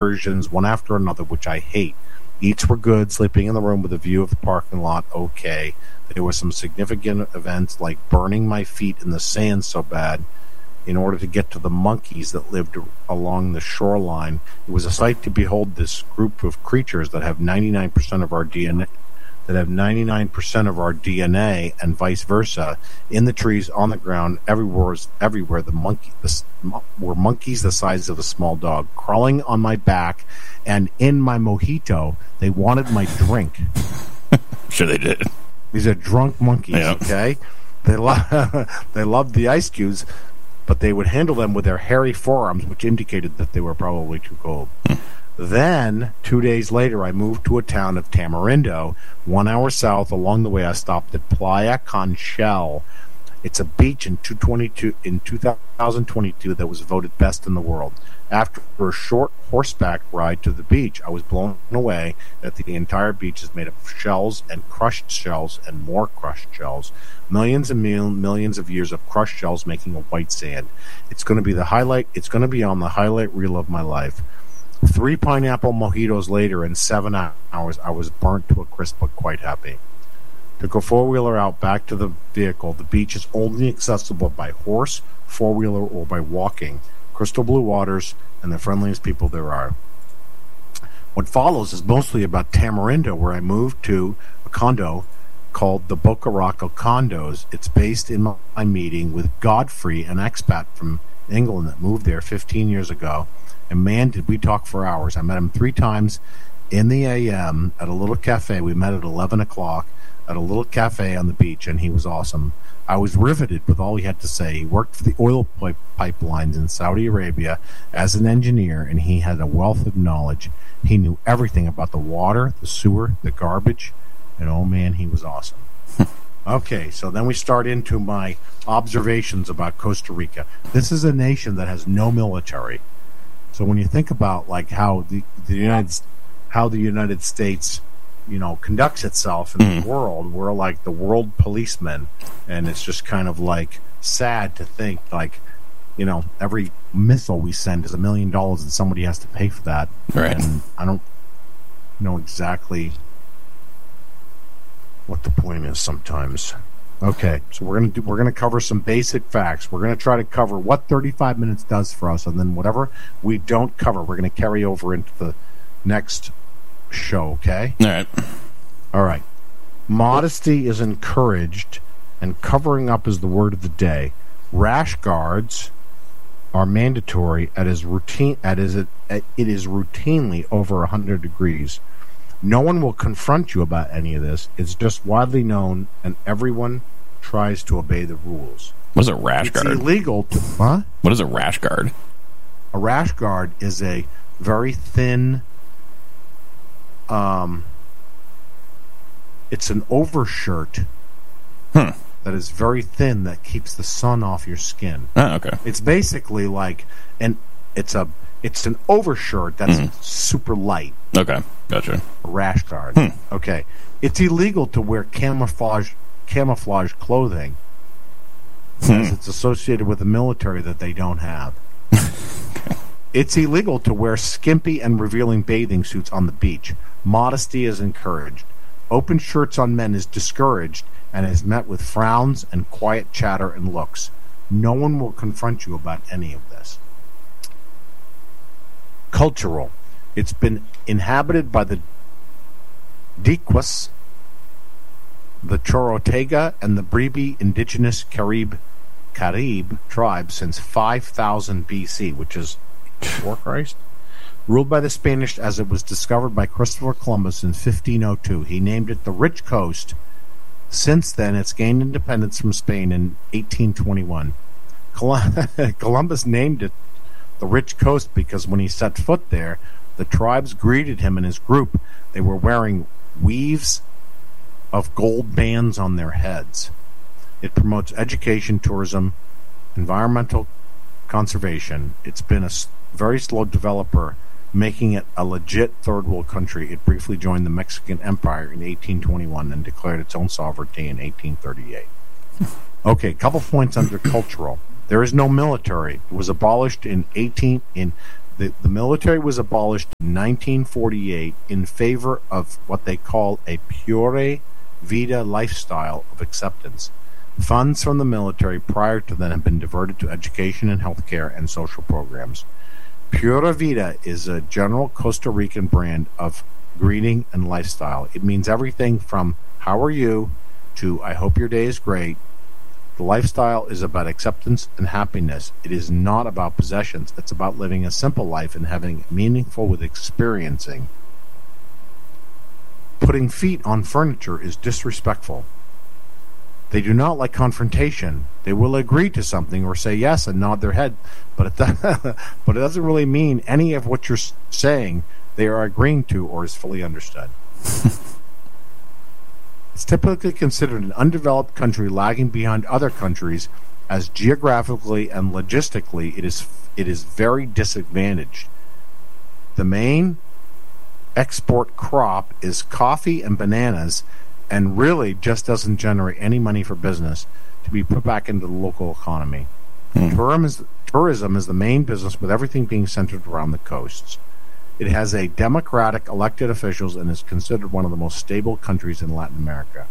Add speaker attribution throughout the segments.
Speaker 1: excursions, one after another, which I hate. Eats were good, sleeping in the room with a view of the parking lot, okay. There were some significant events like burning my feet in the sand so bad in order to get to the monkeys that lived along the shoreline. It was a sight to behold this group of creatures that have 99% of our DNA, and vice versa, in the trees, on the ground, everywhere. Were monkeys the size of a small dog, crawling on my back, and in my mojito, they wanted my drink.
Speaker 2: Sure they did.
Speaker 1: These are drunk monkeys,
Speaker 2: yeah.
Speaker 1: Okay? They loved the ice cubes, but they would handle them with their hairy forearms, which indicated that they were probably too cold. Then, 2 days later, I moved to a town of Tamarindo, 1 hour south. Along the way, I stopped at Playa Conchel. It's a beach in 2022 that was voted best in the world. After a short horseback ride to the beach, I was blown away that the entire beach is made of shells and crushed shells and more crushed shells. Millions and millions of years of crushed shells making a white sand. It's going to be the highlight. It's going to be on the highlight reel of my life. 3 pineapple mojitos later, in 7 hours, I was burnt to a crisp but quite happy. Took a four-wheeler out back to the vehicle. The beach is only accessible by horse, four-wheeler, or by walking. Crystal blue waters and the friendliest people there are. What follows is mostly about Tamarindo, where I moved to a condo called the Boca Raca Condos. It's based in my meeting with Godfrey, an expat from England that moved there 15 years ago. And man, did we talk for hours. I met him 3 times in the AM at a little cafe. We met at 11 o'clock at a little cafe on the beach, and he was awesome. I was riveted with all he had to say. He worked for the oil pipelines in Saudi Arabia as an engineer, and he had a wealth of knowledge. He knew everything about the water, the sewer, the garbage, and oh man, he was awesome. Okay, so then we start into my observations about Costa Rica. This is a nation that has no military. So when you think about like how the United States, conducts itself in the world, we're like the world policemen, and it's just kind of like sad to think like, every missile we send is $1 million and somebody has to pay for that.
Speaker 2: Right.
Speaker 1: And I don't know exactly what the point is sometimes. Okay, so we're gonna cover some basic facts. We're gonna try to cover what 35 minutes does for us, and then whatever we don't cover, we're gonna carry over into the next show. Okay.
Speaker 2: All right.
Speaker 1: Modesty is encouraged, and covering up is the word of the day. Rash guards are mandatory. It is routinely over 100 degrees. No one will confront you about any of this. It's just widely known, and everyone tries to obey the rules.
Speaker 2: What is a rash guard?
Speaker 1: It's illegal to... Huh?
Speaker 2: What is a rash guard?
Speaker 1: A rash guard is a very thin... it's an overshirt that is very thin that keeps the sun off your skin.
Speaker 2: Oh, okay.
Speaker 1: It's basically like... It's an overshirt that's super light.
Speaker 2: Okay, gotcha.
Speaker 1: A rash guard. Okay. It's illegal to wear camouflage clothing as it's associated with the military that they don't have. It's illegal to wear skimpy and revealing bathing suits on the beach. Modesty is encouraged. Open shirts on men is discouraged and is met with frowns and quiet chatter and looks. No one will confront you about any of this. Cultural. It's been inhabited by the Diquas, the Chorotega, and the Bribri indigenous Carib tribes since 5000 BC, which is before Christ. Ruled by the Spanish as it was discovered by Christopher Columbus in 1502. He named it the Rich Coast. Since then, it's gained independence from Spain in 1821. Columbus named it the Rich Coast because when he set foot there, the tribes greeted him and his group. They were wearing weaves of gold bands on their heads. It promotes education, tourism, environmental conservation. It's been a very slow developer, making it a legit third world country. It briefly joined the Mexican Empire in 1821 and declared its own sovereignty in 1838. Okay, couple points under cultural. There is no military. It was abolished in The military was abolished in 1948 in favor of what they call a pure vida lifestyle of acceptance. Funds from the military prior to then have been diverted to education and healthcare and social programs. Pura Vida is a general Costa Rican brand of greeting and lifestyle. It means everything from "How are you?" to "I hope your day is great." The lifestyle is about acceptance and happiness. It is not about possessions. It's about living a simple life and having it meaningful with experiencing. Putting feet on furniture is disrespectful. They do not like confrontation. They will agree to something or say yes and nod their head, but it doesn't really mean any of what you're saying they are agreeing to or is fully understood. It's typically considered an undeveloped country lagging behind other countries as geographically and logistically it is very disadvantaged. The main export crop is coffee and bananas, and really just doesn't generate any money for business to be put back into the local economy. Tourism is the main business, with everything being centered around the coasts. It has a democratic elected officials and is considered one of the most stable countries in Latin America.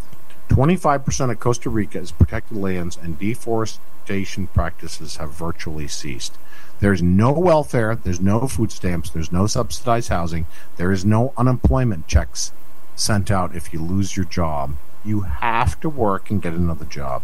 Speaker 1: 25% of Costa Rica is protected lands, and deforestation practices have virtually ceased. There's no welfare, there's no food stamps, there's no subsidized housing, there is no unemployment checks sent out if you lose your job. You have to work and get another job.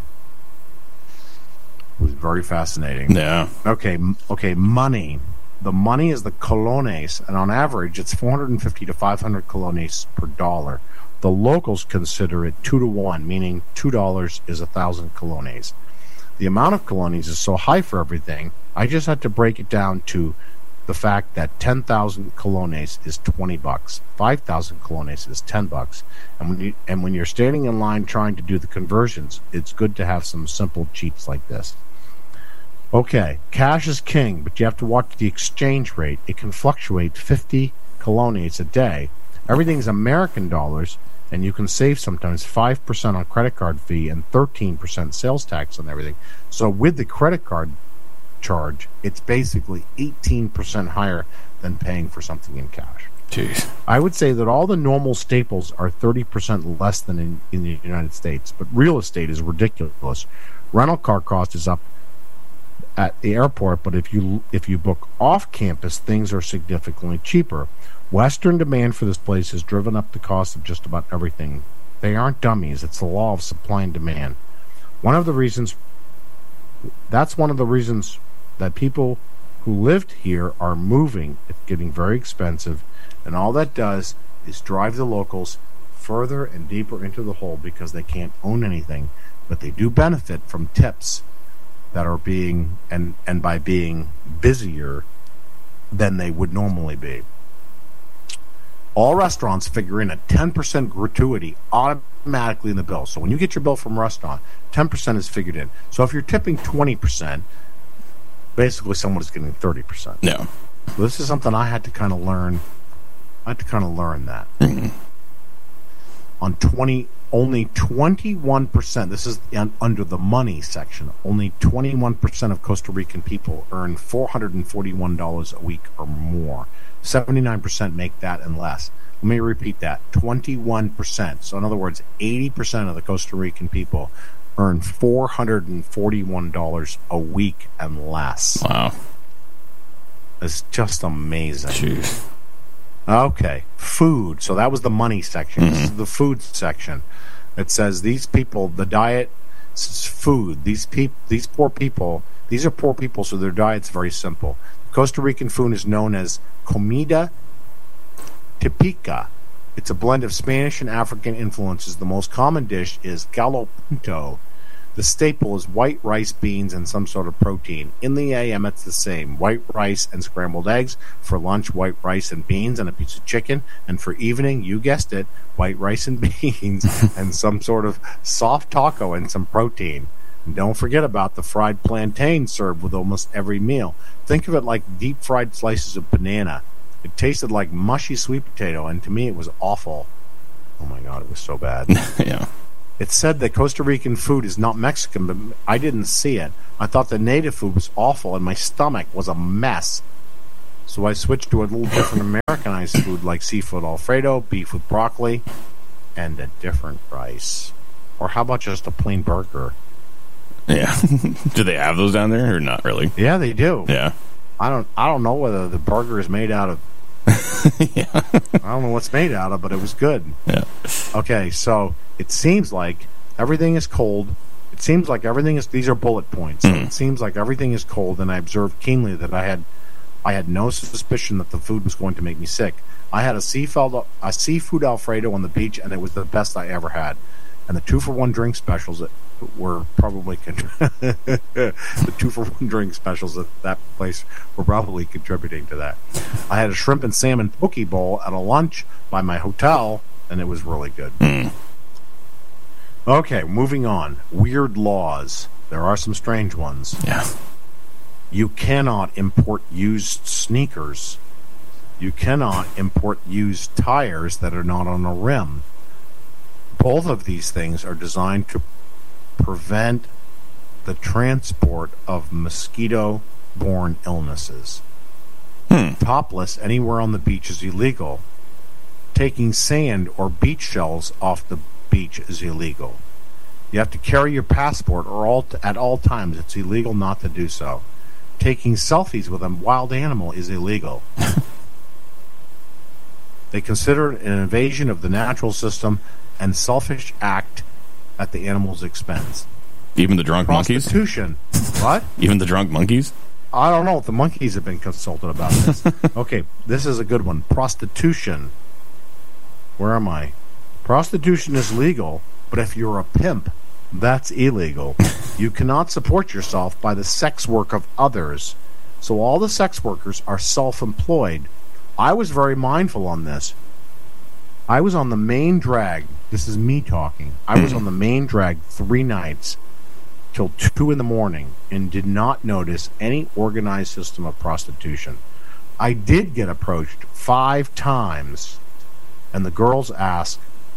Speaker 1: It was very fascinating.
Speaker 2: Yeah.
Speaker 1: Okay, money. The money is the colones, and on average, it's 450 to 500 colones per dollar. The locals consider it 2 to 1, meaning $2 is 1,000 colones. The amount of colones is so high for everything, I just had to break it down to the fact that 10,000 colones is $20, 5,000 colones is $10, and when you're standing in line trying to do the conversions, it's good to have some simple cheats like this. Okay, cash is king, but you have to watch the exchange rate. It can fluctuate 50 colones a day. Everything's American dollars, and you can save sometimes 5% on credit card fee and 13% sales tax on everything. So with the credit card charge, it's basically 18% higher than paying for something in cash.
Speaker 2: Jeez.
Speaker 1: I would say that all the normal staples are 30% less than in the United States, but real estate is ridiculous. Rental car cost is up at the airport, but if you book off campus, things are significantly cheaper. Western demand for this place has driven up the cost of just about everything. They aren't dummies. It's the law of supply and demand. One of the reasons that people who lived here are moving. It's getting very expensive, and all that does is drive the locals further and deeper into the hole because they can't own anything, but they do benefit from tips that are being and by being busier than they would normally be. All restaurants figure in a 10% gratuity automatically in the bill. So when you get your bill from a restaurant, 10% is figured in. So if you're tipping 20%, basically someone is getting 30%.
Speaker 2: Yeah.
Speaker 1: So this is something I had to kind of learn. I had to kind of learn that. Mm-hmm. Only 21%, this is under the money section, only 21% of Costa Rican people earn $441 a week or more. 79% make that and less. Let me repeat that. 21%. So in other words, 80% of the Costa Rican people earn $441 a week and less.
Speaker 2: Wow.
Speaker 1: It's just amazing.
Speaker 2: Jeez.
Speaker 1: Okay, food. So that was the money section. Mm-hmm. This is the food section. It says these people, the diet is food. These poor people, these are poor people, so their diet's very simple. Costa Rican food is known as comida típica. It's a blend of Spanish and African influences. The most common dish is gallo pinto. The staple is white rice, beans, and some sort of protein. In the AM, it's the same. White rice and scrambled eggs. For lunch, white rice and beans and a piece of chicken. And for evening, you guessed it, white rice and beans and some sort of soft taco and some protein. And don't forget about the fried plantain served with almost every meal. Think of it like deep-fried slices of banana. It tasted like mushy sweet potato, and to me it was awful. Oh my God, it was so bad.
Speaker 2: Yeah.
Speaker 1: It said that Costa Rican food is not Mexican, but I didn't see it. I thought the native food was awful, and my stomach was a mess. So I switched to a little different Americanized food like seafood Alfredo, beef with broccoli, and a different rice. Or how about just a plain burger?
Speaker 2: Yeah. Do they have those down there or not really?
Speaker 1: Yeah, they do.
Speaker 2: Yeah.
Speaker 1: I don't know whether the burger is made out of
Speaker 2: Yeah.
Speaker 1: I don't know what's made out of, but it was good.
Speaker 2: Yeah.
Speaker 1: Okay, so it seems like everything is cold. It seems like everything is. These are bullet points. So it seems like everything is cold, and I observed keenly that I had no suspicion that the food was going to make me sick. I had a seafood Alfredo on the beach, and it was the best I ever had. And the 2-for-1 drink specials were probably the 2-for-1 drink specials at that place were probably contributing to that. I had a shrimp and salmon poke bowl at a lunch by my hotel, and it was really good. Okay, moving on. Weird laws. There are some strange ones.
Speaker 2: Yeah.
Speaker 1: You cannot import used sneakers. You cannot import used tires that are not on a rim. Both of these things are designed to prevent the transport of mosquito-borne illnesses. Topless anywhere on the beach is illegal. Taking sand or beach shells off the beach is illegal. You have to carry your passport at all times. It's illegal not to do so. Taking selfies with a wild animal is illegal. They consider it an invasion of the natural system and selfish act at the animal's expense.
Speaker 2: Even the drunk monkeys?
Speaker 1: Prostitution. What?
Speaker 2: Even the drunk monkeys?
Speaker 1: I don't know if the monkeys have been consulted about this. Okay, this is a good one. Prostitution. Where am I? Prostitution is legal, but if you're a pimp, that's illegal. You cannot support yourself by the sex work of others. So all the sex workers are self-employed. I was very mindful on this. I was on the main drag. This is me talking. I was on the main drag 3 nights till 2 in the morning and did not notice any organized system of prostitution. I did get approached 5 times, and the girls asked,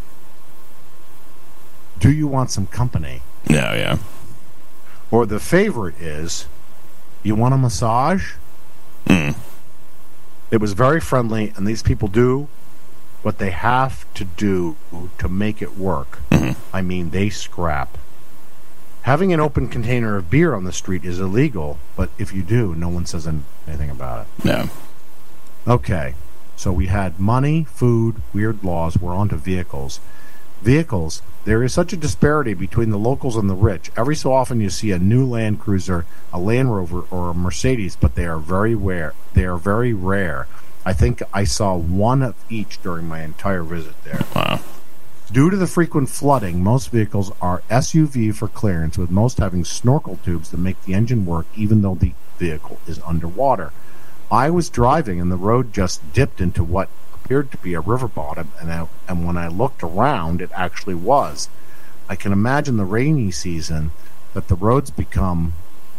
Speaker 1: "Do you want some company?"
Speaker 2: Yeah.
Speaker 1: Or the favorite is, "You want a massage?" It was very friendly, and these people do what they have to do to make it work. I mean, they scrap. Having an open container of beer on the street is illegal, but if you do, no one says anything about it.
Speaker 2: Yeah.
Speaker 1: Okay, so we had money, food, weird laws. We're on to vehicles. Vehicles, there is such a disparity between the locals and the rich. Every so often you see a new Land Cruiser, a Land Rover, or a Mercedes, but they are very rare. I think I saw one of each during my entire visit there.
Speaker 2: Wow.
Speaker 1: Due to the frequent flooding, most vehicles are SUV for clearance, with most having snorkel tubes that make the engine work even though the vehicle is underwater. I was driving and the road just dipped into what appeared to be a river bottom, and when I looked around, it actually was. I can imagine the rainy season that the roads become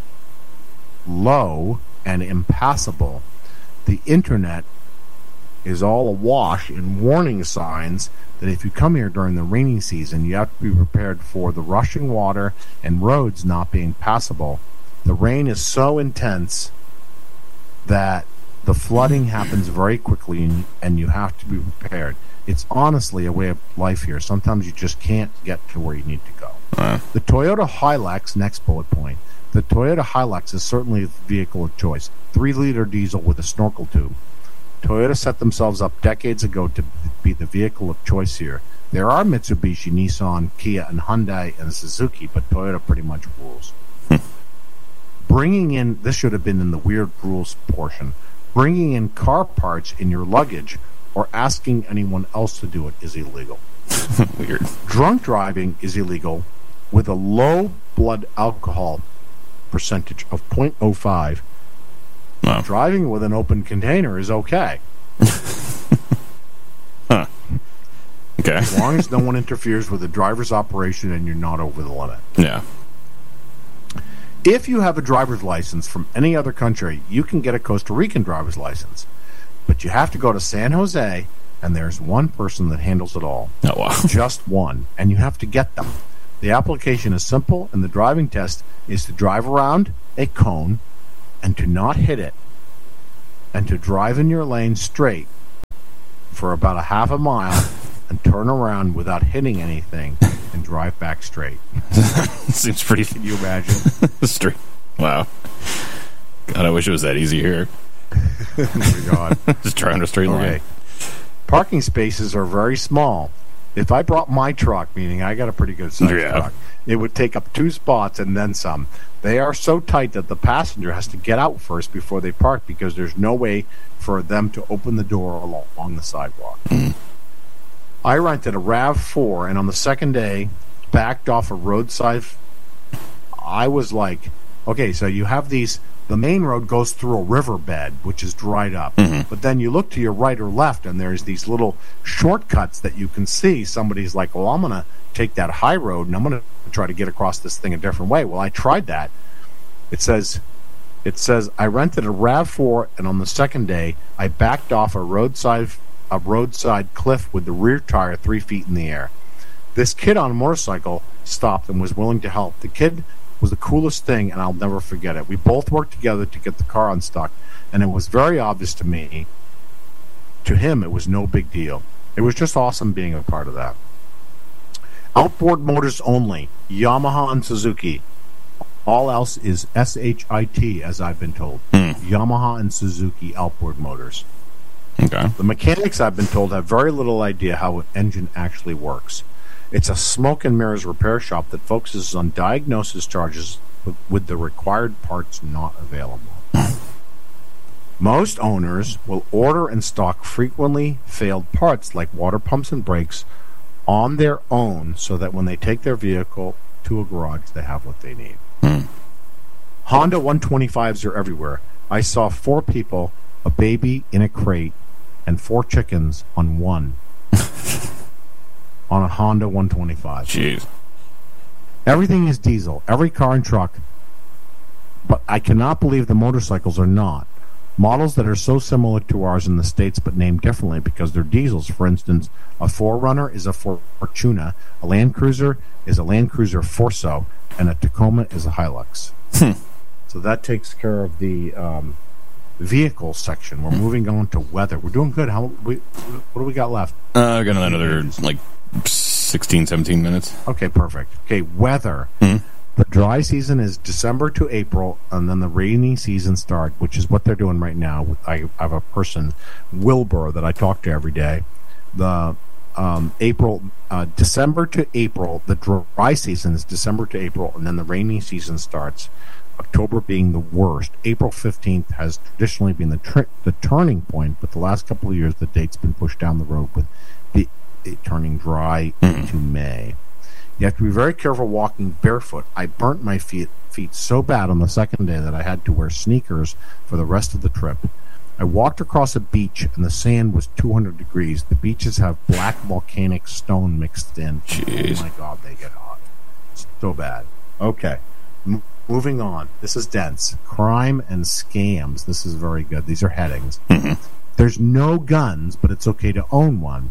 Speaker 1: low and impassable. The internet is all awash in warning signs that if you come here during the rainy season, you have to be prepared for the rushing water and roads not being passable. The rain is so intense that the flooding happens very quickly, and you have to be prepared. It's honestly a way of life here. Sometimes you just can't get to where you need to go. The Toyota Hilux, next bullet point. The Toyota Hilux is certainly the vehicle of choice. 3-liter diesel with a snorkel tube. Toyota set themselves up decades ago to be the vehicle of choice here. There are Mitsubishi, Nissan, Kia, and Hyundai and Suzuki, but Toyota pretty much rules. Bringing in, this should have been in the weird rules portion, bringing in car parts in your luggage or asking anyone else to do it is illegal.
Speaker 2: Weird.
Speaker 1: Drunk driving is illegal with a low blood alcohol percentage of 0.05.
Speaker 2: Wow.
Speaker 1: Driving with an open container is okay.
Speaker 2: Huh. Okay.
Speaker 1: As long as no one interferes with the driver's operation and you're not over the limit.
Speaker 2: Yeah.
Speaker 1: If you have a driver's license from any other country, you can get a Costa Rican driver's license. But you have to go to San Jose, and there's one person that handles it all.
Speaker 2: Oh, wow.
Speaker 1: Just one. And you have to get them. The application is simple, and the driving test is to drive around a cone and to not hit it and to drive in your lane straight for about a half a mile and turn around without hitting anything and drive back straight.
Speaker 2: Seems pretty.
Speaker 1: Can you imagine?
Speaker 2: Straight. Wow. God, I wish it was that easy here.
Speaker 1: Oh my God.
Speaker 2: Just trying a straight line.
Speaker 1: Okay. Parking spaces are very small. If I brought my truck, meaning I got a pretty good sized truck, it would take up 2 spots and then some. They are so tight that the passenger has to get out first before they park because there's no way for them to open the door along the sidewalk. I rented a RAV4, and on the second day, backed off a roadside. I was like, okay, so you have these. The main road goes through a riverbed, which is dried up. But then you look to your right or left, and there's these little shortcuts that you can see. Somebody's like, well, I'm going to take that high road, and I'm going to try to get across this thing a different way. Well, I tried that. It says, I rented a RAV4, and on the second day, I backed off a roadside cliff with the rear tire 3 feet in the air. This kid on a motorcycle stopped and was willing to help. The kid was the coolest thing, and I'll never forget it. We both worked together to get the car unstuck, and it was very obvious to me. To him, it was no big deal. It was just awesome being a part of that. Outboard motors only, Yamaha and Suzuki. All else is SHIT, as I've been told. Yamaha and Suzuki outboard motors.
Speaker 2: Okay.
Speaker 1: The mechanics, I've been told, have very little idea how an engine actually works. It's a smoke and mirrors repair shop that focuses on diagnosis charges with the required parts not available. Most owners will order and stock frequently failed parts like water pumps and brakes on their own so that when they take their vehicle to a garage, they have what they need. Honda 125s are everywhere. I saw 4 people, a baby in a crate, and 4 chickens on one. On a Honda 125.
Speaker 2: Jeez.
Speaker 1: Everything is diesel. Every car and truck. But I cannot believe the motorcycles are not. Models that are so similar to ours in the States but named differently because they're diesels. For instance, a 4Runner is a Fortuna, a Land Cruiser is a Land Cruiser Forso, and a Tacoma is a Hilux. So that takes care of the vehicle section. We're moving on to weather. We're doing good. What do we got left?
Speaker 2: I got another, 16, 17 minutes.
Speaker 1: Okay, perfect. Okay, weather. The dry season is December to April, and then the rainy season starts, which is what they're doing right now. I have a person, Wilbur, that I talk to every day. The December to April, the dry season is December to April, and then the rainy season starts. October being the worst. April 15th has traditionally been the turning point, but the last couple of years the date's been pushed down the road with it turning dry into May. You have to be very careful walking barefoot. I burnt my feet so bad on the second day that I had to wear sneakers for the rest of the trip. I walked across a beach and the sand was 200 degrees. The beaches have black volcanic stone mixed in.
Speaker 2: Jeez.
Speaker 1: Oh my God, they get hot. So bad. Okay. Moving on. This is dense. Crime and scams. This is very good. These are headings. There's no guns, but it's okay to own one.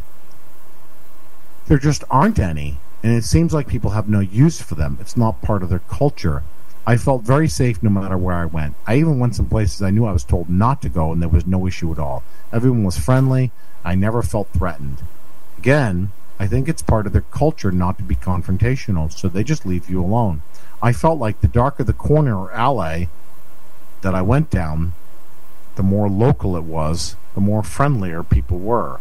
Speaker 1: There just aren't any, and it seems like people have no use for them. It's not part of their culture. I felt very safe no matter where I went. I even went some places I knew I was told not to go, and there was no issue at all. Everyone was friendly. I never felt threatened. Again, I think it's part of their culture not to be confrontational, so they just leave you alone. I felt like the darker the corner or alley that I went down, the more local it was, the more friendlier people were.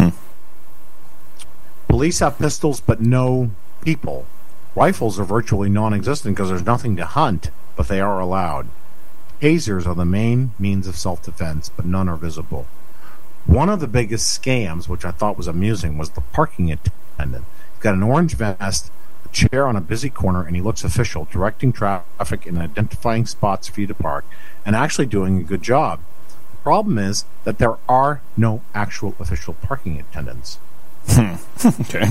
Speaker 1: Police have pistols, but no people. Rifles are virtually non-existent because there's nothing to hunt, but they are allowed. Tasers are the main means of self-defense, but none are visible. One of the biggest scams, which I thought was amusing, was the parking attendant. He's got an orange vest, a chair on a busy corner, and he looks official, directing traffic and identifying spots for you to park, and actually doing a good job. The problem is that there are no actual official parking attendants.
Speaker 2: Okay.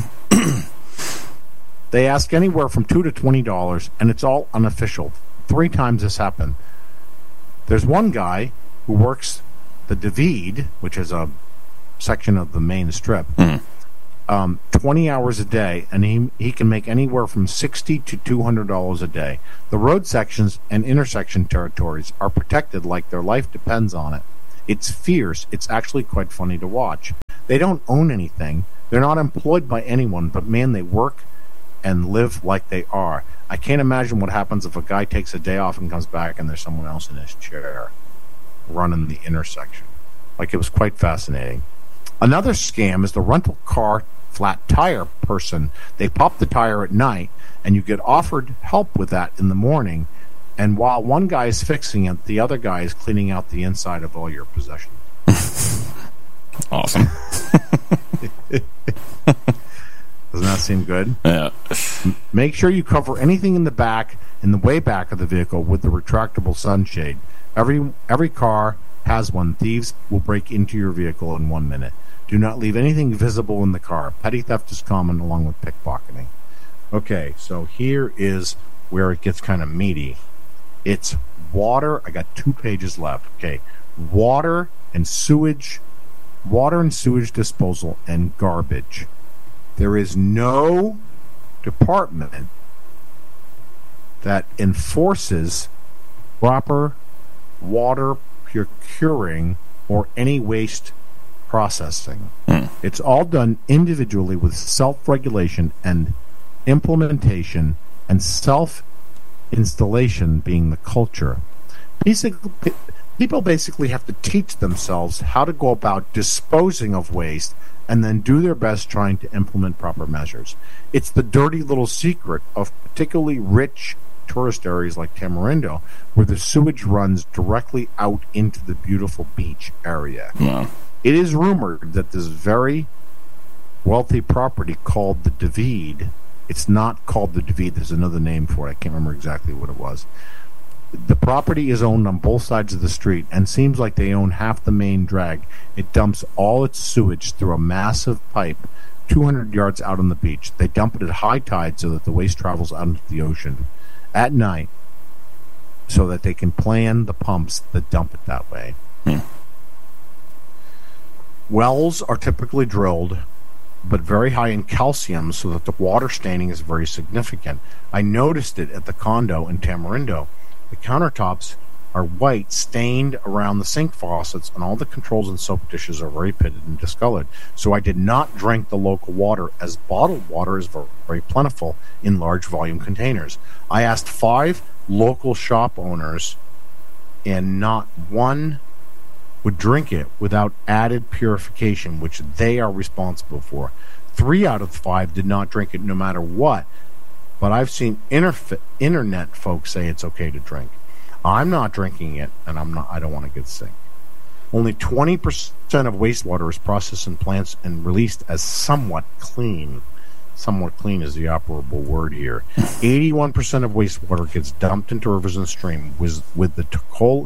Speaker 1: They ask anywhere from $2 to $20, and it's all unofficial. 3 times this happened. There's one guy who works the David, which is a section of the main strip, 20 hours a day, and he can make anywhere from $60 to $200 a day. The road sections and intersection territories are protected like their life depends on it. It's fierce. It's actually quite funny to watch. They don't own anything. They're not employed by anyone, but man, they work and live like they are. I can't imagine what happens if a guy takes a day off and comes back and there's someone else in his chair running the intersection. Like, it was quite fascinating. Another scam is the rental car flat tire person. They pop the tire at night, and you get offered help with that in the morning. And while one guy is fixing it, the other guy is cleaning out the inside of all your possessions.
Speaker 2: Awesome.
Speaker 1: Doesn't that seem good?
Speaker 2: Yeah.
Speaker 1: Make sure you cover anything in the way back of the vehicle with the retractable sunshade. Every car has one. Thieves will break into your vehicle in 1 minute. Do not leave anything visible in the car. Petty theft is common along with pickpocketing. Okay, so here is where it gets kind of meaty. It's water. I got 2 pages left. Okay, water and sewage disposal and garbage. There is no department that enforces proper water procuring or any waste processing. It's all done individually with self-regulation and implementation, and self-installation being the culture. People basically have to teach themselves how to go about disposing of waste and then do their best trying to implement proper measures. It's the dirty little secret of particularly rich tourist areas like Tamarindo, where the sewage runs directly out into the beautiful beach area.
Speaker 2: Wow.
Speaker 1: It is rumored that this very wealthy property called the David, it's not called the David, there's another name for it, I can't remember exactly what it was. The property is owned on both sides of the street and seems like they own half the main drag. It dumps all its sewage through a massive pipe 200 yards out on the beach. They dump it at high tide so that the waste travels out into the ocean at night so that they can plan the pumps that dump it that way. Wells are typically drilled, but very high in calcium so that the water staining is very significant. I noticed it at the condo in Tamarindo. The countertops are white, stained around the sink faucets, and all the controls and soap dishes are very pitted and discolored. So I did not drink the local water, as bottled water is very, very plentiful in large volume containers. I asked 5 local shop owners, and not one would drink it without added purification, which they are responsible for. 3 out of 5 did not drink it no matter what. But I've seen internet folks say it's okay to drink. I'm not drinking it, and I don't want to get sick. Only 20% of wastewater is processed in plants and released as somewhat clean. Somewhat clean is the operable word here. 81% of wastewater gets dumped into rivers and streams, with the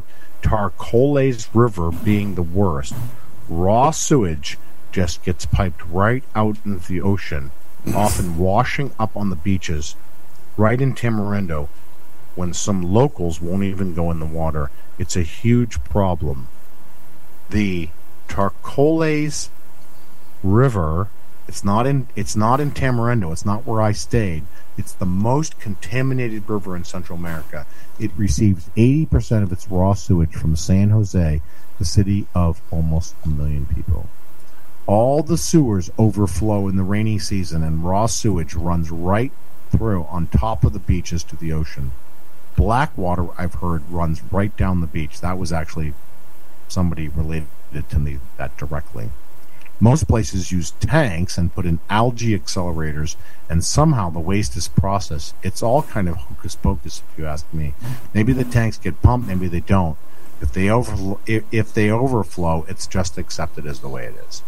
Speaker 1: Tarcoles River being the worst. Raw sewage just gets piped right out into the ocean, often washing up on the beaches right in Tamarindo when some locals won't even go in the water. It's a huge problem. The Tarcoles River, it's not in Tamarindo, it's not where I stayed. It's the most contaminated river in Central America. It receives 80% of its raw sewage from San Jose, the city of almost 1 million people. All the sewers overflow in the rainy season, and raw sewage runs right through on top of the beaches to the ocean. Black water, I've heard, runs right down the beach. That was actually somebody related to me that directly. Most places use tanks and put in algae accelerators, and somehow the waste is processed. It's all kind of hocus pocus, if you ask me. Maybe the tanks get pumped, maybe they don't. If they overflow, it's just accepted as the way it is.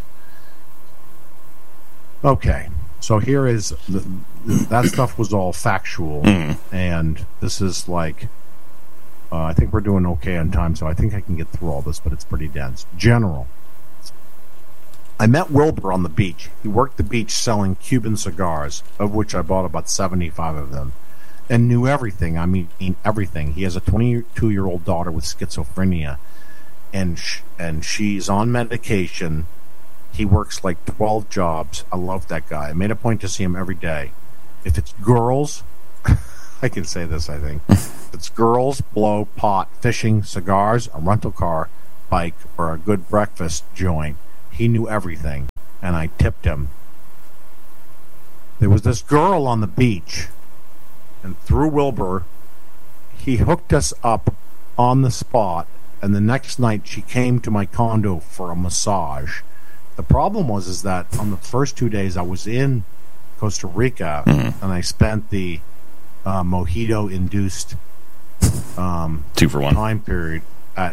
Speaker 1: Okay, so here is that stuff was all factual, and this is like I think we're doing okay on time, so I think I can get through all this, but it's pretty dense. General. I met Wilbur on the beach. He worked the beach selling Cuban cigars, of which I bought about 75 of them, and knew everything. I mean, everything. He has a 22-year-old daughter with schizophrenia, and she's on medication. He works like 12 jobs. I love that guy. I made a point to see him every day. If it's girls, I can say this, I think. If it's girls, blow, pot, fishing, cigars, a rental car, bike or a good breakfast joint. He knew everything, and I tipped him. There was this girl on the beach, and through Wilbur, he hooked us up on the spot, and the next night she came to my condo for a massage. The problem was that on the first 2 days I was in Costa Rica, and I spent the mojito-induced
Speaker 2: 2-for-1
Speaker 1: time period at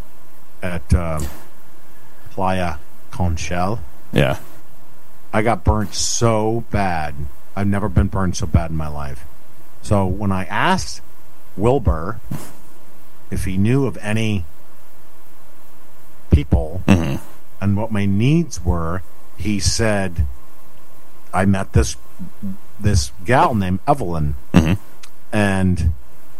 Speaker 1: Playa Conchel.
Speaker 2: Yeah.
Speaker 1: I got burnt so bad. I've never been burned so bad in my life. So when I asked Wilbur if he knew of any people and what my needs were, he said, I met this gal named Evelyn. And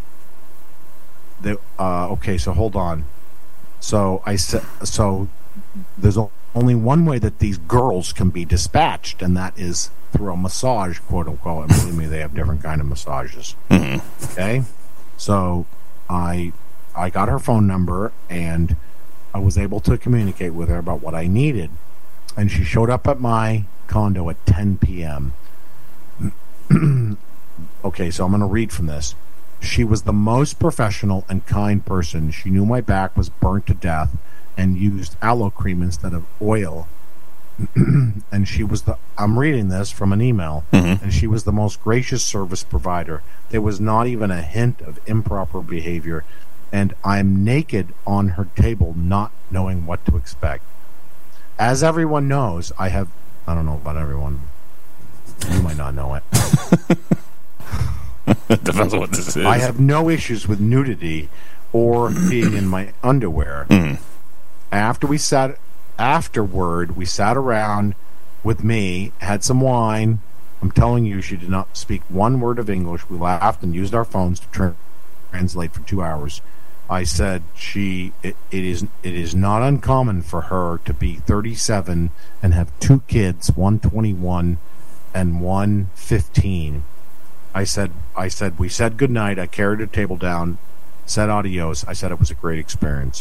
Speaker 1: okay, so hold on. So I said, so there's only one way that these girls can be dispatched, and that is through a massage, quote unquote. And believe me, they have different kind of massages. Okay, so I got her phone number, and I was able to communicate with her about what I needed, and she showed up at my condo at 10 p.m. Okay, so I'm going to read from this. She was the most professional and kind person. She knew my back was burnt to death and used aloe cream instead of oil. And she was I'm reading this from an email, and she was the most gracious service provider. There was not even a hint of improper behavior, and I'm naked on her table not knowing what to expect. As everyone knows, I don't know about everyone. You might not know it.
Speaker 2: Depends on what this is.
Speaker 1: I have no issues with nudity or being in my underwear. Afterward, we sat around with me, had some wine. I'm telling you, she did not speak one word of English. We laughed and used our phones to translate for 2 hours. I said it is not uncommon for her to be 37 and have 2 kids, one 21 and one 15. I said we said goodnight. I carried her table down, said adios. I said it was a great experience.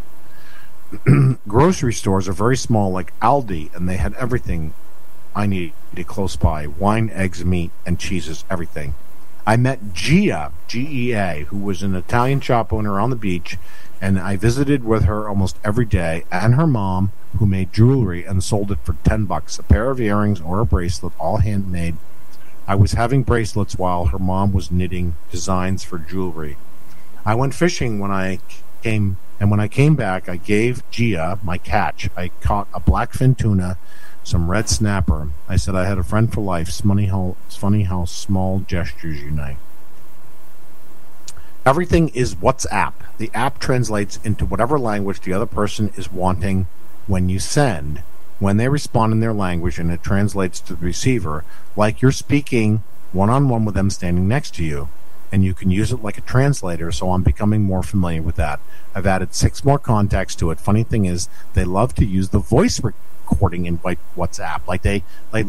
Speaker 1: Grocery stores are very small, like Aldi, and they had everything I needed close by: wine, eggs, meat, and cheeses, everything. I met Gia, G-E-A, who was an Italian shop owner on the beach, and I visited with her almost every day, and her mom, who made jewelry and sold it for $10, a pair of earrings or a bracelet, all handmade. I was having bracelets while her mom was knitting designs for jewelry. I went fishing when I came back, I gave Gia my catch. I caught a blackfin tuna, some red snapper. I said I had a friend for life. It's funny how small gestures unite. Everything is WhatsApp. The app translates into whatever language the other person is wanting when you send. When they respond in their language, and it translates to the receiver, like you're speaking one-on-one with them standing next to you. And you can use it like a translator, so I'm becoming more familiar with that. I've added 6 more contacts to it. Funny thing is, they love to use the voice recording in WhatsApp. They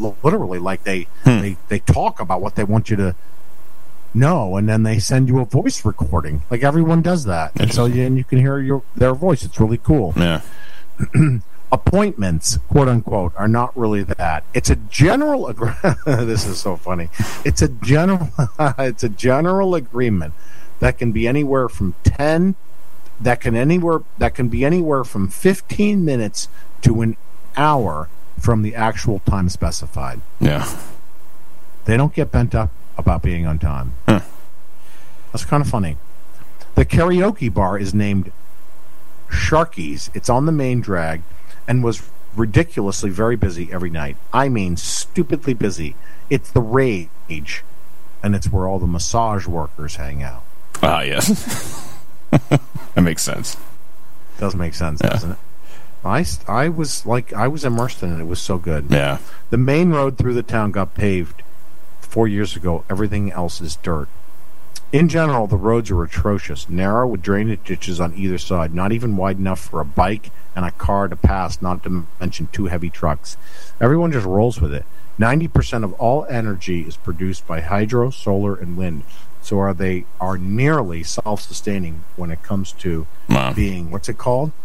Speaker 1: talk about what they want you to know, and then they send you a voice recording. Like, everyone does that. And so you can hear their voice. It's really cool.
Speaker 2: Yeah.
Speaker 1: Appointments, quote unquote, are not really that. It's a general. This is so funny. It's a general. It's a general agreement that can be anywhere from 10. That can be anywhere from 15 minutes to an hour from the actual time specified.
Speaker 2: Yeah.
Speaker 1: They don't get bent up about being on time.
Speaker 2: Huh.
Speaker 1: That's kind of funny. The karaoke bar is named Sharky's. It's on the main drag, and was ridiculously very busy every night. I mean, stupidly busy. It's the Rage, and it's where all the massage workers hang out.
Speaker 2: Ah, yes. That makes sense.
Speaker 1: Does make sense, doesn't it? I was immersed in it. It was so good.
Speaker 2: Yeah.
Speaker 1: The main road through the town got paved 4 years ago. Everything else is dirt. In general, the roads are atrocious, narrow with drainage ditches on either side, not even wide enough for a bike and a car to pass, not to mention 2 heavy trucks. Everyone just rolls with it. 90% of all energy is produced by hydro, solar, and wind. So they are nearly self-sustaining when it comes to being, what's it called?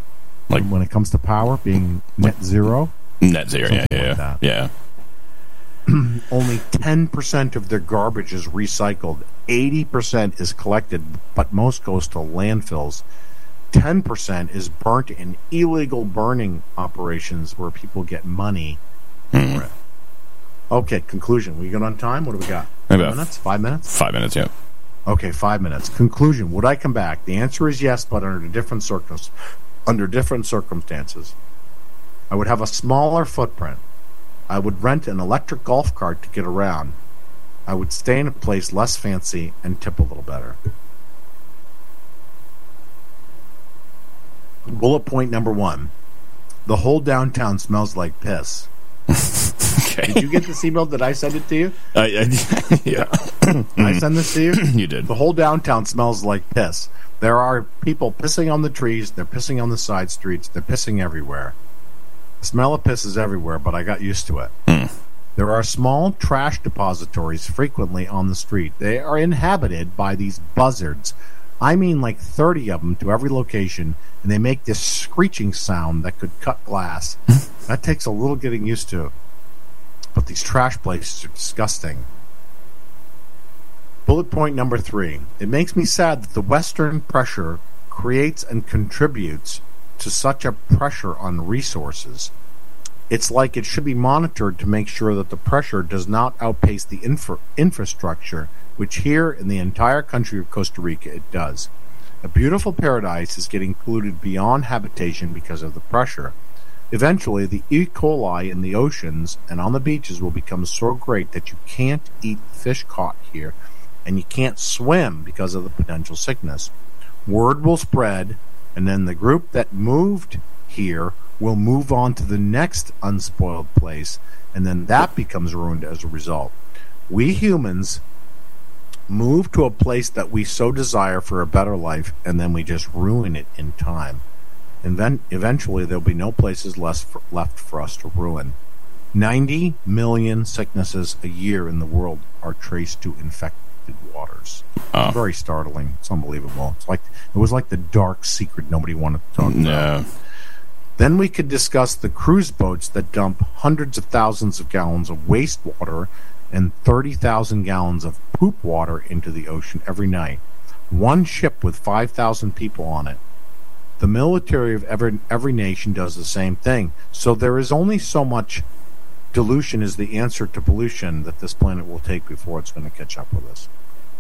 Speaker 2: Like
Speaker 1: when it comes to power being net zero.
Speaker 2: Net zero,
Speaker 1: Something
Speaker 2: yeah,
Speaker 1: like that.
Speaker 2: yeah.
Speaker 1: Only 10% of their garbage is recycled. 80% is collected, but most goes to landfills. 10% is burnt in illegal burning operations where people get money for it. Okay, conclusion. We good on time? What do we got?
Speaker 2: Maybe
Speaker 1: 5 minutes? 5 minutes?
Speaker 2: 5 minutes, yeah.
Speaker 1: Okay, 5 minutes. Conclusion. Would I come back? The answer is yes, but under different circumstances. I would have a smaller footprint. I would rent an electric golf cart to get around. I would stay in a place less fancy and tip a little better. Bullet point number 1. The whole downtown smells like piss.
Speaker 2: Okay.
Speaker 1: Did you get this email? Did I send it to you?
Speaker 2: Yeah.
Speaker 1: I send this to you?
Speaker 2: You did.
Speaker 1: The whole downtown smells like piss. There are people pissing on the trees. They're pissing on the side streets. They're pissing everywhere. The smell of piss is everywhere, but I got used to it. There are small trash depositories frequently on the street. They are inhabited by these buzzards. I mean like 30 of them to every location, and they make this screeching sound that could cut glass. That takes a little getting used to. But these trash places are disgusting. Bullet point number 3. It makes me sad that the Western pressure creates and contributes to such a pressure on resources. It's like it should be monitored to make sure that the pressure does not outpace the infrastructure, which here in the entire country of Costa Rica it does. A beautiful paradise is getting polluted beyond habitation because of the pressure. Eventually, the E. coli in the oceans and on the beaches will become so great that you can't eat fish caught here, and you can't swim because of the potential sickness. Word will spread, and then the group that moved here will move on to the next unspoiled place, and then that becomes ruined as a result. We humans move to a place that we so desire for a better life, and then we just ruin it in time. And then eventually there'll be no places left for us to ruin. 90 million sicknesses a year in the world are traced to infected waters. It's very startling. It's unbelievable. It was like the dark secret nobody wanted to talk about. Then we could discuss the cruise boats that dump hundreds of thousands of gallons of wastewater and 30,000 gallons of poop water into the ocean every night. One ship with 5,000 people on it. The military of every nation does the same thing. So there is only so much dilution is the answer to pollution that this planet will take before it's going to catch up with us.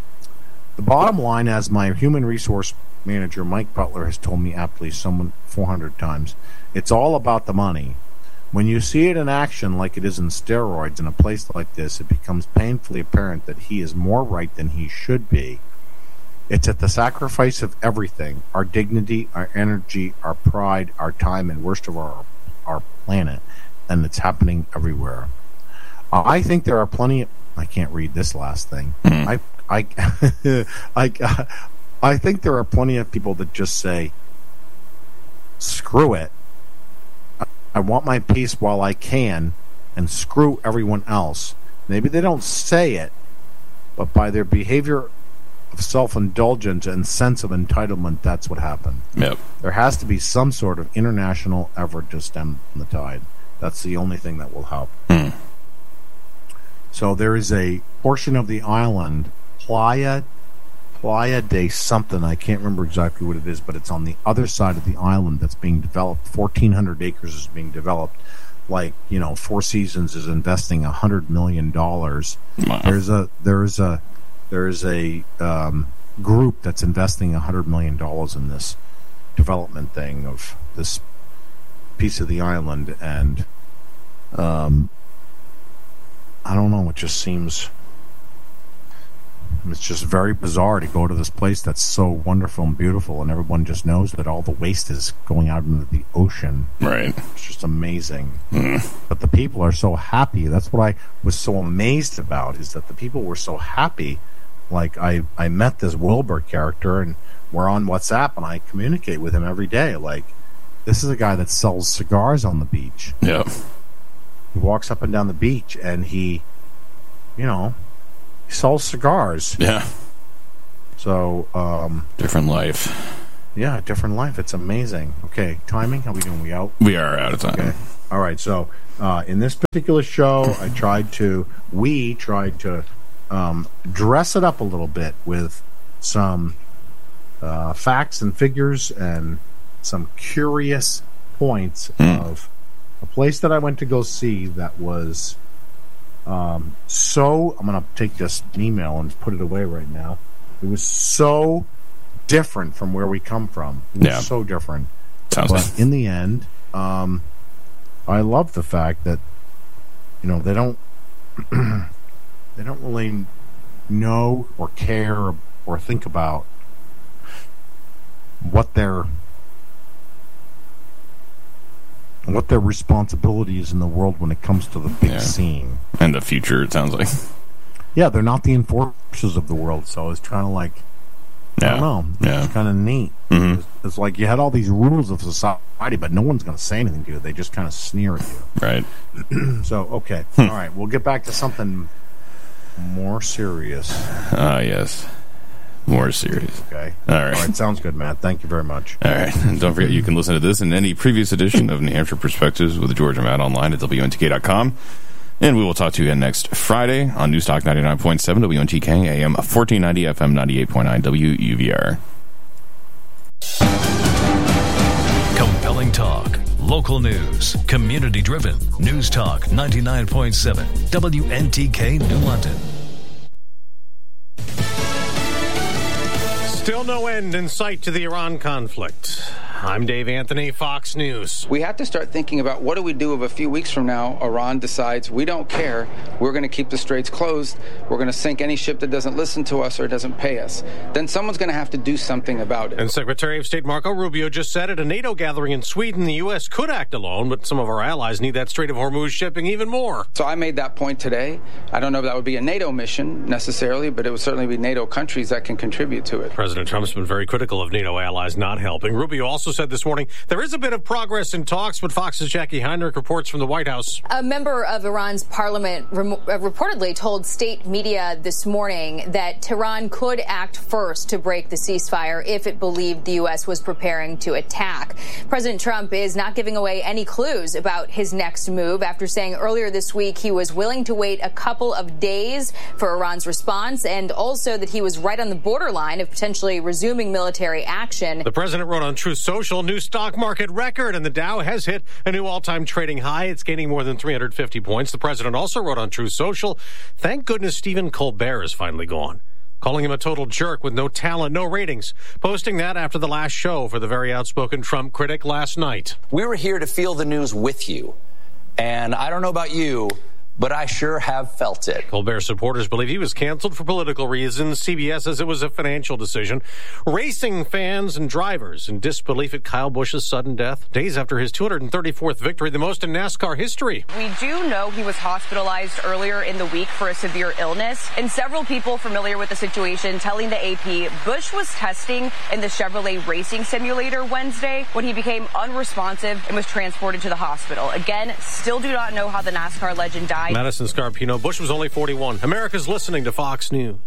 Speaker 1: The bottom line, as my human resource manager Mike Butler has told me aptly 400 times, it's all about the money. When you see it in action like it is in steroids in a place like this, it becomes painfully apparent that he is more right than he should be. It's at the sacrifice of everything, our dignity, our energy, our pride, our time, and worst of all, our planet, and it's happening everywhere. I think there are plenty of... I can't read this last thing. I think there are plenty of people that just say, screw it. I want my peace while I can, and screw everyone else. Maybe they don't say it, but by their behavior of self-indulgence and sense of entitlement, that's what happened.
Speaker 2: Yep.
Speaker 1: There has to be some sort of international effort to stem the tide. That's the only thing that will help. So there is a portion of the island, Playa de something, I can't remember exactly what it is, but it's on the other side of the island that's being developed. 1,400 acres is being developed. Like, Four Seasons is investing $100 million. Wow. There is a group that's investing $100 million in this development thing of this piece of the island, and I don't know, it just seems... It's just very bizarre to go to this place that's so wonderful and beautiful, and everyone just knows that all the waste is going out into the ocean.
Speaker 2: Right.
Speaker 1: It's just amazing. But the people are so happy. That's what I was so amazed about, is that the people were so happy. Like, I met this Wilbur character, and we're on WhatsApp, and I communicate with him every day. Like, this is a guy that sells cigars on the beach.
Speaker 2: Yeah.
Speaker 1: He walks up and down the beach, and he sells cigars.
Speaker 2: Yeah.
Speaker 1: So,
Speaker 2: different life.
Speaker 1: Yeah, different life. It's amazing. Okay, timing. How we doing? We out?
Speaker 2: We are out of time.
Speaker 1: Okay. All right. So in this particular show, we tried to dress it up a little bit with some facts and figures and some curious points of a place that I went to go see that was so. I'm going to take this email and put it away right now. It was so different from where we come from. It was so different. But in the end, I love the fact that they don't really know or care or think about what their responsibility is in the world when it comes to the big scene
Speaker 2: and the future. It sounds like.
Speaker 1: Yeah, they're not the enforcers of the world, so it's kind of like, I don't know, it's kind of neat. Mm-hmm. It's like you had all these rules of society, but no one's going to say anything to you. They just kind of sneer at you.
Speaker 2: Right.
Speaker 1: So, okay. All right, we'll get back to something more serious.
Speaker 2: Yes. More serious.
Speaker 1: Okay.
Speaker 2: All right.
Speaker 1: All right, sounds good, Matt. Thank you very much.
Speaker 2: All right. And don't forget, you can listen to this and any previous edition of New Hampshire Perspectives with George and Matt online at WNTK.com. And we will talk to you again next Friday on Newstalk 99.7 WNTK, AM 1490, FM 98.9 WUVR.
Speaker 3: Compelling talk, local news, community-driven. Newstalk 99.7 WNTK, New London.
Speaker 4: Still no end in sight to the Iran conflict. I'm Dave Anthony, Fox News.
Speaker 5: We have to start thinking about what do we do if a few weeks from now Iran decides we don't care, we're going to keep the straits closed, we're going to sink any ship that doesn't listen to us or doesn't pay us. Then someone's going to have to do something about it.
Speaker 4: And Secretary of State Marco Rubio just said at a NATO gathering in Sweden, the U.S. could act alone, but some of our allies need that Strait of Hormuz shipping even more.
Speaker 5: So I made that point today. I don't know if that would be a NATO mission necessarily, but it would certainly be NATO countries that can contribute to it.
Speaker 4: President Trump's been very critical of NATO allies not helping. Rubio also said this morning there is a bit of progress in talks, but Fox's Jackie Heinrich reports from the White House.
Speaker 6: A member of Iran's parliament reportedly told state media this morning that Tehran could act first to break the ceasefire if it believed the U.S. was preparing to attack. President Trump is not giving away any clues about his next move after saying earlier this week he was willing to wait a couple of days for Iran's response and also that he was right on the borderline of potentially resuming military action.
Speaker 4: The president wrote on Truth Social, new stock market record, and the Dow has hit a new all-time trading high. It's gaining more than 350 points. The president also wrote on Truth Social, thank goodness Stephen Colbert is finally gone, calling him a total jerk with no talent, no ratings, posting that after the last show for the very outspoken Trump critic last night.
Speaker 7: We were here to feel the news with you, and I don't know about you, but I sure have felt it.
Speaker 4: Colbert supporters believe he was canceled for political reasons. CBS says it was a financial decision. Racing fans and drivers in disbelief at Kyle Busch's sudden death, days after his 234th victory, the most in NASCAR history.
Speaker 8: We do know he was hospitalized earlier in the week for a severe illness, and several people familiar with the situation telling the AP Busch was testing in the Chevrolet racing simulator Wednesday when he became unresponsive and was transported to the hospital. Again, still do not know how the NASCAR legend died.
Speaker 4: Madison Scarpino. Busch was only 41. America's listening to Fox News.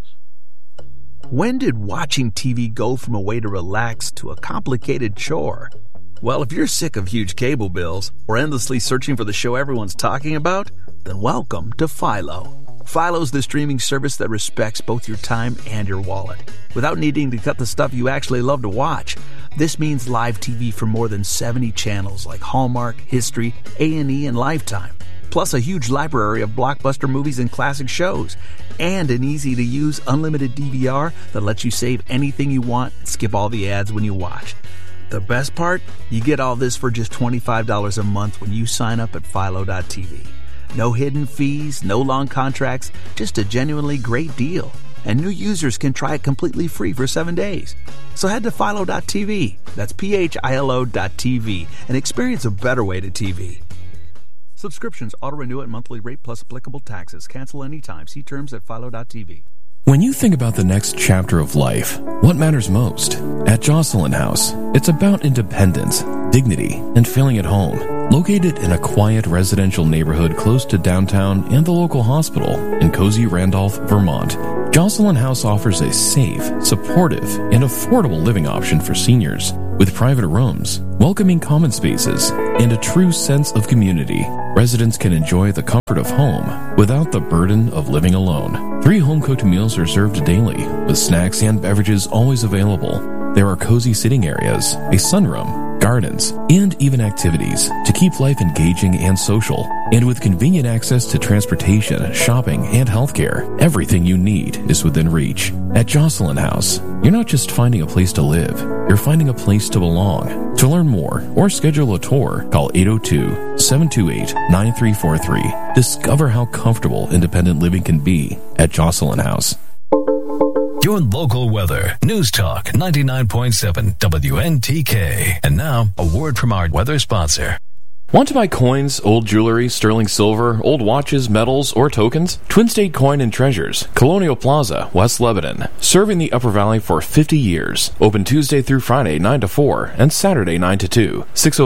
Speaker 9: When did watching TV go from a way to relax to a complicated chore? Well, if you're sick of huge cable bills or endlessly searching for the show everyone's talking about, then welcome to Philo. Philo's the streaming service that respects both your time and your wallet, without needing to cut the stuff you actually love to watch. This means live TV for more than 70 channels like Hallmark, History, A&E, and Lifetime. Plus a huge library of blockbuster movies and classic shows, and an easy-to-use unlimited DVR that lets you save anything you want and skip all the ads when you watch. The best part? You get all this for just $25 a month when you sign up at Philo.tv. No hidden fees, no long contracts, just a genuinely great deal. And new users can try it completely free for 7 days. So head to Philo.tv, that's PHILO.tv, and experience a better way to TV. Subscriptions auto-renew at monthly rate plus applicable taxes. Cancel anytime. See terms at Philo.tv.
Speaker 10: When you think about the next chapter of life, what matters most? At Jocelyn House, it's about independence, dignity, and feeling at home. Located in a quiet residential neighborhood close to downtown and the local hospital in cozy Randolph, Vermont, Jocelyn House offers a safe, supportive, and affordable living option for seniors with private rooms, welcoming common spaces, and a true sense of community. Residents can enjoy the comfort of home without the burden of living alone. 3 home-cooked meals are served daily, with snacks and beverages always available. There are cozy sitting areas, a sunroom, gardens, and even activities to keep life engaging and social. And with convenient access to transportation, shopping, and healthcare, everything you need is within reach. At Jocelyn House, you're not just finding a place to live, you're finding a place to belong. To learn more or schedule a tour, call 802-728-9343. Discover how comfortable independent living can be at Jocelyn House.
Speaker 3: Your local weather. News Talk 99.7 WNTK. And now, a word from our weather sponsor.
Speaker 10: Want to buy coins, old jewelry, sterling silver, old watches, medals, or tokens? Twin State Coin and Treasures, Colonial Plaza, West Lebanon. Serving the Upper Valley for 50 years. Open Tuesday through Friday 9 to 4 and Saturday 9 to 2.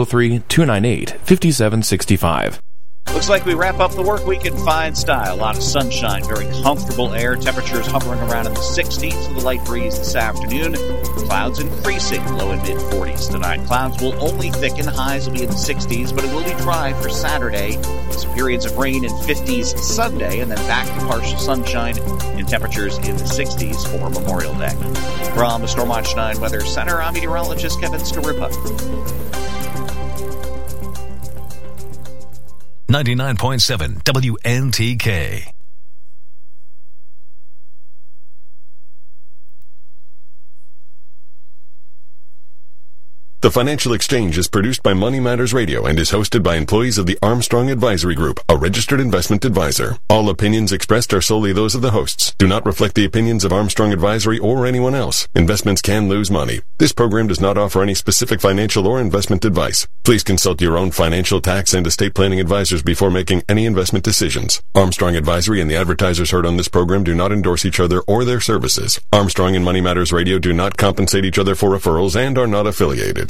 Speaker 10: 603-298-5765.
Speaker 11: Looks like we wrap up the work week in fine style. A lot of sunshine, very comfortable air. Temperatures hovering around in the 60s with a light breeze this afternoon. Clouds increasing, low and mid-40s tonight. Clouds will only thicken. Highs will be in the 60s, but it will be dry for Saturday. Some periods of rain in 50s Sunday, and then back to partial sunshine and temperatures in the 60s for Memorial Day. From the Stormwatch 9 Weather Center, I'm meteorologist Kevin Skarupa.
Speaker 3: 99.7 WNTK.
Speaker 12: The Financial Exchange is produced by Money Matters Radio and is hosted by employees of the Armstrong Advisory Group, a registered investment advisor. All opinions expressed are solely those of the hosts, do not reflect the opinions of Armstrong Advisory or anyone else. Investments can lose money. This program does not offer any specific financial or investment advice. Please consult your own financial, tax, and estate planning advisors before making any investment decisions. Armstrong Advisory and the advertisers heard on this program do not endorse each other or their services. Armstrong and Money Matters Radio do not compensate each other for referrals and are not affiliated.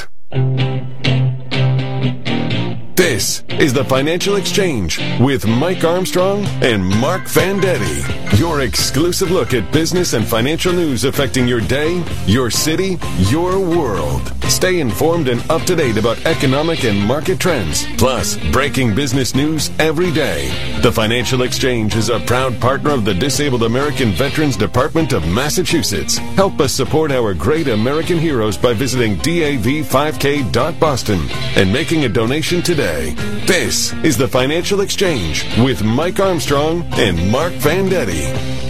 Speaker 12: This is the Financial Exchange with Mike Armstrong and Mark Vendetti. Your exclusive look at business and financial news affecting your day, your city, your world. Stay informed and up to date about economic and market trends, plus breaking business news every day. The Financial Exchange is a proud partner of the Disabled American Veterans Department of Massachusetts. Help us support our great American heroes by visiting dav5k.boston and making a donation today. This is the Financial Exchange with Mike Armstrong and Mark Vendetti.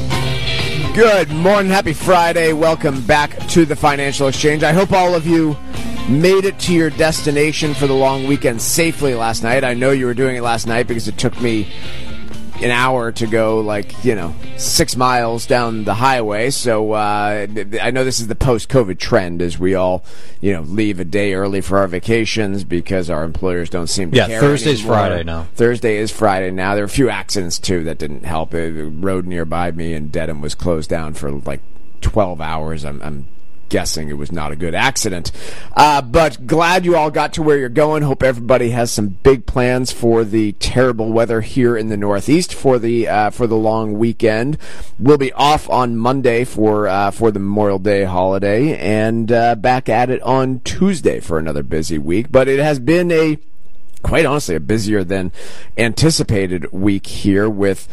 Speaker 13: Good morning. Happy Friday. Welcome back to the Financial Exchange. I hope all of you made it to your destination for the long weekend safely last night. I know you were doing it last night because it took me an hour to go 6 miles down the highway. So I know this is the post-COVID trend as we all, leave a day early for our vacations because our employers don't seem to care.
Speaker 14: Yeah, Thursday's
Speaker 13: anymore.
Speaker 14: Friday now.
Speaker 13: Thursday is Friday now. There were a few accidents, too, that didn't help. The road nearby me in Dedham was closed down for 12 hours. I'm guessing it was not a good accident. But glad you all got to where you're going. Hope everybody has some big plans for the terrible weather here in the Northeast for the long weekend. We'll be off on Monday for the Memorial Day holiday and back at it on Tuesday for another busy week. But it has been quite honestly, a busier than anticipated week here with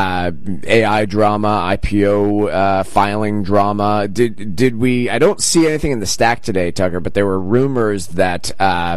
Speaker 13: AI drama, IPO filing drama. Did we? I don't see anything in the stack today, Tucker, but there were rumors that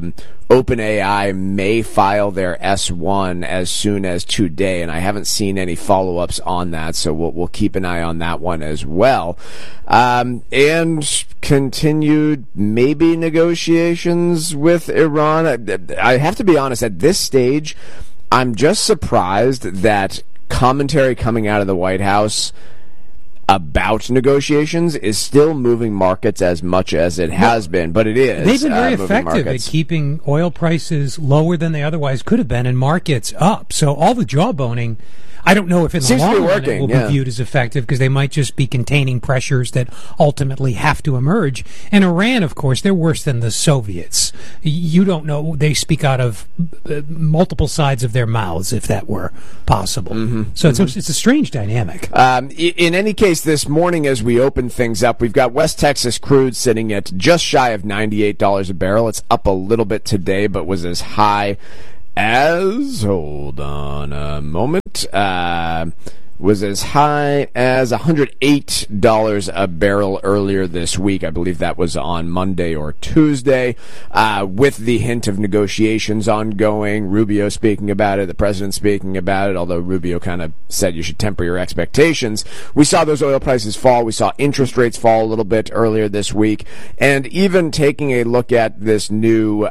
Speaker 13: OpenAI may file their S1 as soon as today, and I haven't seen any follow-ups on that, so we'll keep an eye on that one as well. And continued maybe negotiations with Iran. I have to be honest, at this stage, I'm just surprised that commentary coming out of the White House about negotiations is still moving markets as much as it has been, but it is.
Speaker 15: They've been very effective at keeping oil prices lower than they otherwise could have been and markets up. So all the jawboning, I don't know if in the long run it will be viewed as effective because they might just be containing pressures that ultimately have to emerge. And Iran, of course, they're worse than the Soviets. You don't know. They speak out of multiple sides of their mouths, if that were possible. So it's a strange dynamic.
Speaker 13: In any case, price this morning as we open things up. We've got West Texas crude sitting at just shy of $98 a barrel. It's up a little bit today, but was as high as, hold on a moment, was as high as $108 a barrel earlier this week. I believe that was on Monday or Tuesday, with the hint of negotiations ongoing. Rubio speaking about it, the president speaking about it, although Rubio kind of said you should temper your expectations. We saw those oil prices fall. We saw interest rates fall a little bit earlier this week. And even taking a look at this new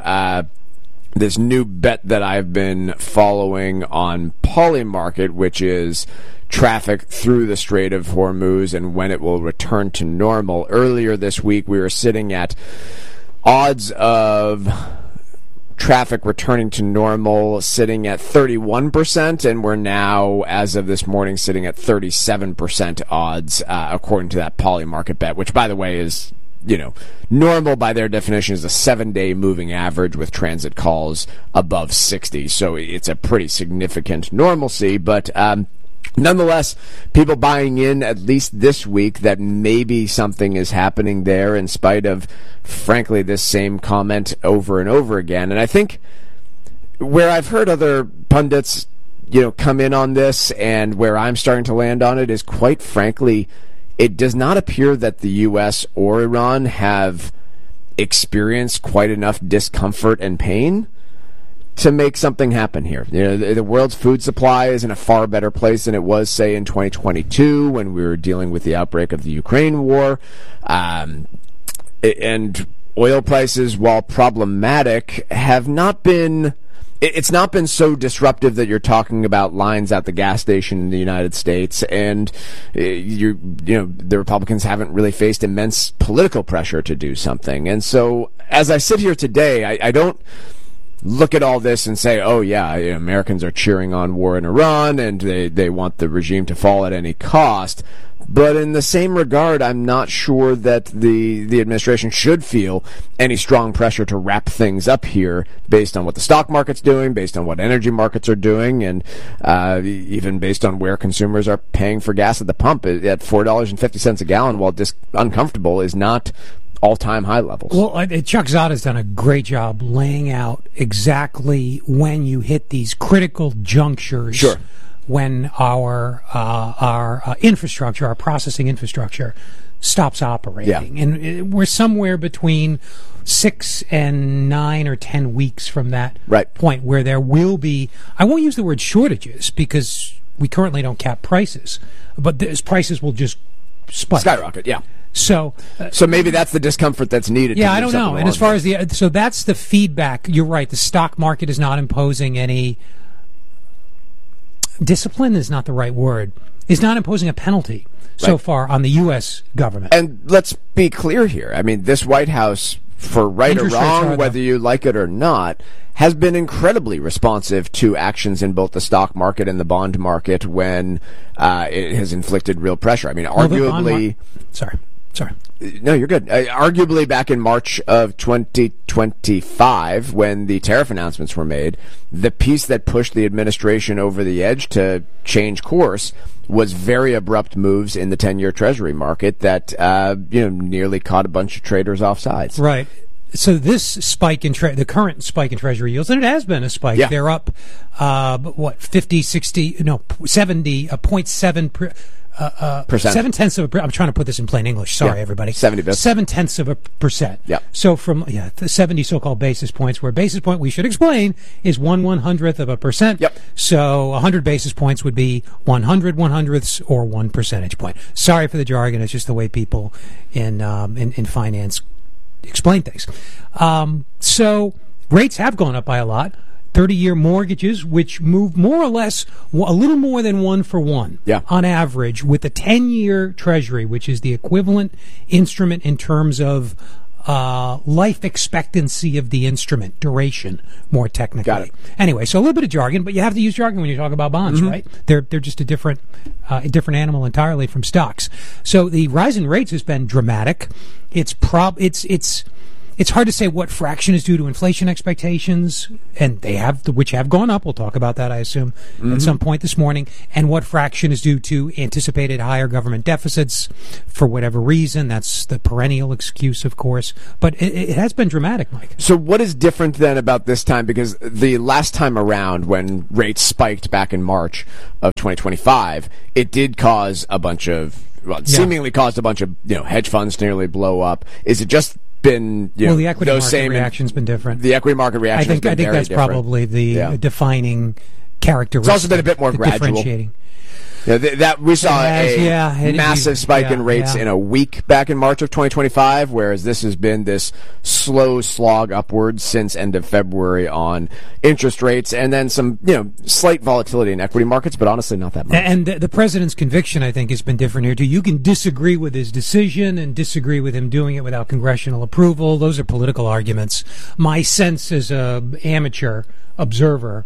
Speaker 13: bet that I've been following on Polymarket, which is traffic through the Strait of Hormuz and when it will return to normal. Earlier this week, we were sitting at odds of traffic returning to normal sitting at 31%, and we're now, as of this morning, sitting at 37% odds, according to that Polymarket bet, which, by the way, is, normal by their definition is a 7-day moving average with transit calls above 60. So it's a pretty significant normalcy, but nonetheless, people buying in at least this week that maybe something is happening there in spite of, frankly, this same comment over and over again. And I think where I've heard other pundits, come in on this and where I'm starting to land on it is, quite frankly, it does not appear that the U.S. or Iran have experienced quite enough discomfort and pain to make something happen here. The world's food supply is in a far better place than it was, say, in 2022 when we were dealing with the outbreak of the Ukraine war. And oil prices, while problematic, have not been... It's not been so disruptive that you're talking about lines at the gas station in the United States, and the Republicans haven't really faced immense political pressure to do something. And so, as I sit here today, I don't look at all this and say, oh yeah, Americans are cheering on war in Iran and they want the regime to fall at any cost. But in the same regard, I'm not sure that the administration should feel any strong pressure to wrap things up here based on what the stock market's doing, based on what energy markets are doing, and even based on where consumers are paying for gas at the pump. At $4.50 a gallon, while uncomfortable, is not all-time high levels. Well,
Speaker 15: Chuck Zada's done a great job laying out exactly when you hit these critical junctures.
Speaker 13: Sure.
Speaker 15: When our infrastructure, our processing infrastructure, stops operating.
Speaker 13: Yeah.
Speaker 15: And we're somewhere between 6 and 9 or 10 weeks from that point where there will be, I won't use the word shortages because we currently don't cap prices, but prices will just spike.
Speaker 13: Skyrocket, yeah.
Speaker 15: So
Speaker 13: maybe that's the discomfort that's needed.
Speaker 15: Yeah, I don't know. And as far as so that's the feedback. You're right. The stock market is not imposing any. Discipline is not the right word. Is not imposing a penalty so far on the U.S. government.
Speaker 13: And let's be clear here. I mean, this White House, for right or wrong, whether you like it or not, has been incredibly responsive to actions in both the stock market and the bond market when it has inflicted real pressure. I mean, arguably...
Speaker 15: Sorry.
Speaker 13: No, you're good. Arguably, back in March of 2025, when the tariff announcements were made, the piece that pushed the administration over the edge to change course was very abrupt moves in the 10-year Treasury market that nearly caught a bunch of traders off sides.
Speaker 15: Right. So this spike in the current spike in Treasury yields, and it has been a spike.
Speaker 13: Yeah.
Speaker 15: They're up 70.7%. 0.7%. I'm trying to put this in plain English. Sorry, everybody.
Speaker 13: 70 bits.
Speaker 15: 0.7%.
Speaker 13: Yeah.
Speaker 15: So from the 70 so-called basis points, where basis point we should explain is 1/100%.
Speaker 13: Yep.
Speaker 15: So 100 basis points would be 100 100ths or 1 percentage point. Sorry for the jargon. It's just the way people in finance explain things. So rates have gone up by a lot. 30-year mortgages, which move more or less a little more than 1 for 1 on average, with the 10-year Treasury, which is the equivalent instrument in terms of life expectancy of the instrument, duration, more technically.
Speaker 13: Got it.
Speaker 15: Anyway, so a little bit of jargon, but you have to use jargon when you talk about bonds, right? They're just a different animal entirely from stocks. So the rise in rates has been dramatic. it's hard to say what fraction is due to inflation expectations, and which have gone up. We'll talk about that, I assume, at some point this morning, and what fraction is due to anticipated higher government deficits for whatever reason. That's the perennial excuse, of course, but it has been dramatic, Mike.
Speaker 13: So what is different then about this time? Because the last time around, when rates spiked back in March of 2025, it did cause a bunch of, seemingly caused a bunch of hedge funds to nearly blow up. Is it just been
Speaker 15: the equity market reaction's been different?
Speaker 13: The equity market reaction. I think
Speaker 15: that's
Speaker 13: different.
Speaker 15: Probably the defining characteristic.
Speaker 13: It's also been a bit more gradual.
Speaker 15: Differentiating.
Speaker 13: Yeah, that we saw a massive spike in rates in a week back in March of 2025, whereas this has been this slow slog upwards since end of February on interest rates, and then some slight volatility in equity markets, but honestly not that much.
Speaker 15: And the president's conviction, I think, has been different here too. You can disagree with his decision and disagree with him doing it without congressional approval. Those are political arguments. My sense as an amateur observer,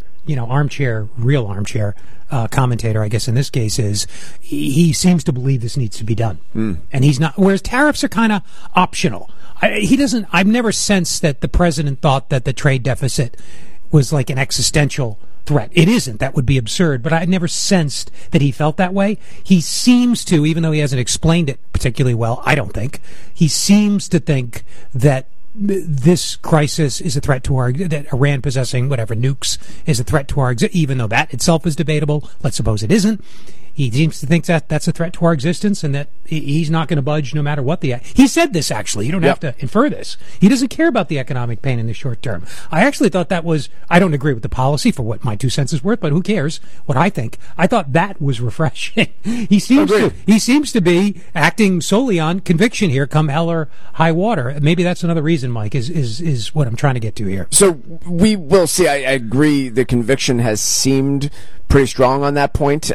Speaker 15: real armchair commentator, I guess in this case, is he seems to believe this needs to be done. And he's not, whereas tariffs are kind of optional. I've never sensed that the president thought that the trade deficit was like an existential threat. It isn't. That would be absurd. But I never sensed that he felt that way. He seems to, even though he hasn't explained it particularly well, I don't think, he seems to think that this crisis is a threat to that Iran possessing whatever nukes is a threat to our even though that itself is debatable. Let's suppose it isn't. He seems to think that that's a threat to our existence and that he's not going to budge no matter what he said this, actually. You don't have to infer this. He doesn't care about the economic pain in the short term. I actually thought that was, I don't agree with the policy for what my 2 cents is worth, but who cares what I think. I thought that was refreshing. He seems to be acting solely on conviction here, come hell or high water. Maybe that's another reason, Mike, is what I'm trying to get to here.
Speaker 13: So we will see. I agree the conviction has seemed pretty strong on that point.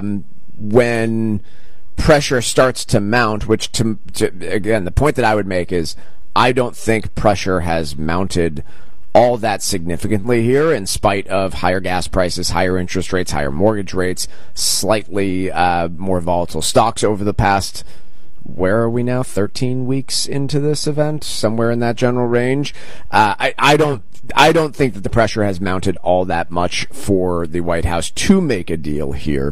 Speaker 13: When pressure starts to mount, which again, the point that I would make is I don't think pressure has mounted all that significantly here in spite of higher gas prices, higher interest rates, higher mortgage rates, slightly more volatile stocks over the past, where are we now, 13 weeks into this event? Somewhere in that general range. I don't think that the pressure has mounted all that much for the White House to make a deal here.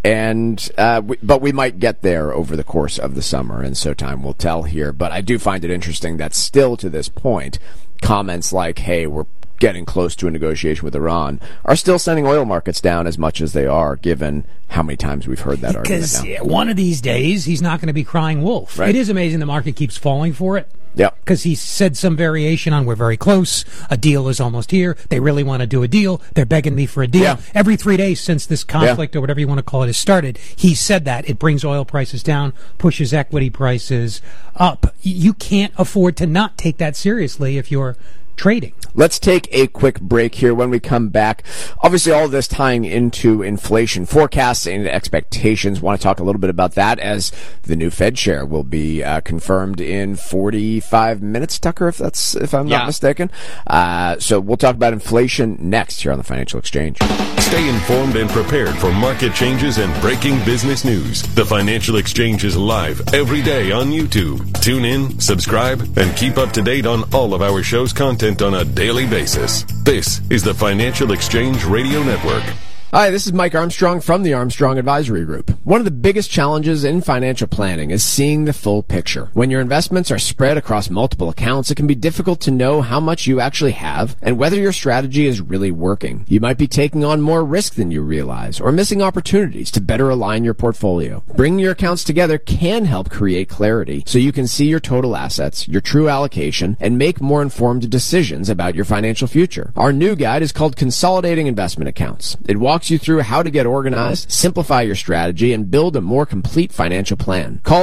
Speaker 13: But we might get there over the course of the summer, and so time will tell here. But I do find it interesting that still to this point, comments like, hey, we're getting close to a negotiation with Iran are still sending oil markets down as much as they are, given how many times we've heard that argument now.
Speaker 15: Because one of these days, he's not going to be crying wolf. Right. It is amazing the market keeps falling for it.
Speaker 13: Yeah.
Speaker 15: Because he said some variation on, we're very close, a deal is almost here, they really want to do a deal, they're begging me for a deal. Yeah. Every 3 days since this conflict or whatever you want to call it has started, he said that. It brings oil prices down, pushes equity prices up. You can't afford to not take that seriously if you're trading.
Speaker 13: Let's take a quick break here. When we come back, obviously all of this tying into inflation forecasts and expectations. Want to talk a little bit about that as the new Fed chair will be confirmed in 45 minutes, Tucker, if I'm not mistaken. So we'll talk about inflation next here on the Financial Exchange.
Speaker 12: Stay informed and prepared for market changes and breaking business news. The Financial Exchange is live every day on YouTube. Tune in, subscribe, and keep up to date on all of our show's content on a daily basis. This is the Financial Exchange Radio Network.
Speaker 13: Hi, this is Mike Armstrong from the Armstrong Advisory Group. One of the biggest challenges in financial planning is seeing the full picture. When your investments are spread across multiple accounts, it can be difficult to know how much you actually have and whether your strategy is really working. You might be taking on more risk than you realize or missing opportunities to better align your portfolio. Bringing your accounts together can help create clarity so you can see your total assets, your true allocation, and make more informed decisions about your financial future. Our new guide is called Consolidating Investment Accounts. It walks you through how to get organized, simplify your strategy, and build a more complete financial plan. Call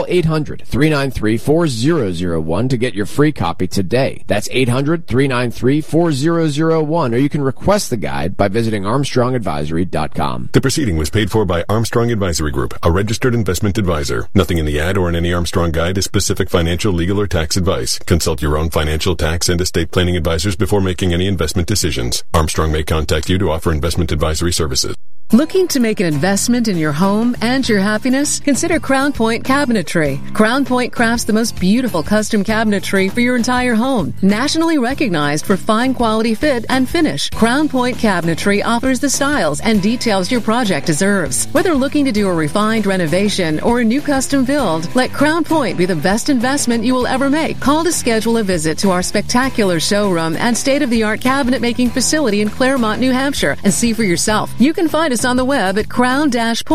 Speaker 13: 800-393-4001 to get your free copy today. That's 800-393-4001, or you can request the guide by visiting ArmstrongAdvisory.com.
Speaker 12: The proceeding was paid for by Armstrong Advisory Group, a registered investment advisor. Nothing in the ad or in any Armstrong guide is specific financial, legal, or tax advice. Consult your own financial, tax, and estate planning advisors before making any investment decisions. Armstrong may contact you to offer investment advisory services. services.
Speaker 14: Looking to make an investment in your home and your happiness? Consider Crown Point Cabinetry. Crown Point crafts the most beautiful custom cabinetry for your entire home. Nationally recognized for fine quality fit and finish, Crown Point Cabinetry offers the styles and details your project deserves. Whether looking to do a refined renovation or a new custom build, let Crown Point be the best investment you will ever make. Call to schedule a visit to our spectacular showroom and state-of-the-art cabinet making facility in Claremont, New Hampshire, and see for yourself. You can find us on the web at crown-point